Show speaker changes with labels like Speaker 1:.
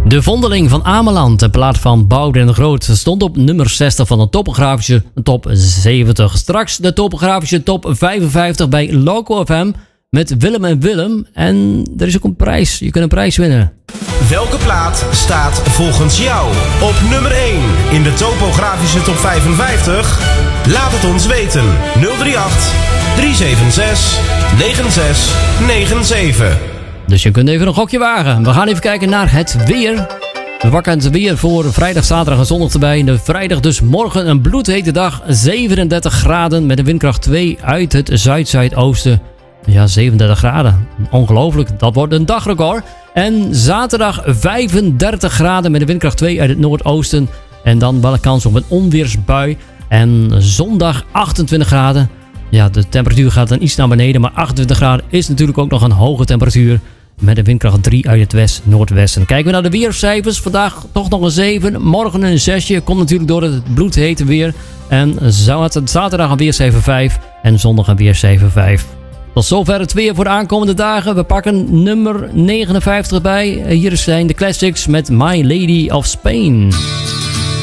Speaker 1: De Vondeling van Ameland, de plaat van Boudewijn de Groot, stond op nummer 60 van de topografische top 70. Straks de topografische top 55 bij Loco FM met Willem en Willem. En er is ook een prijs, je kunt een prijs winnen.
Speaker 2: Welke plaat staat volgens jou op nummer 1 in de topografische top 55? Laat het ons weten. 038 376 9697.
Speaker 1: Dus je kunt even een gokje wagen. We gaan even kijken naar het weer. We pakken het weer voor vrijdag, zaterdag en zondag erbij. De vrijdag dus morgen een bloedhete dag. 37 graden met een windkracht 2 uit het zuid-zuidoosten. Ja, 37 graden. Ongelooflijk, dat wordt een dagrecord. En zaterdag 35 graden met een windkracht 2 uit het noordoosten. En dan wel een kans op een onweersbui. En zondag 28 graden. Ja, de temperatuur gaat dan iets naar beneden. Maar 28 graden is natuurlijk ook nog een hoge temperatuur. Met een windkracht 3 uit het west-noordwesten. Kijken we naar de weercijfers. Vandaag toch nog een 7. Morgen een 6. Komt natuurlijk door het bloedhete weer. En zaterdag een weercijfer 5. En zondag een weercijfer 5. Tot zover het weer voor de aankomende dagen. We pakken nummer 59 bij. Hier zijn de classics met My Lady of Spain.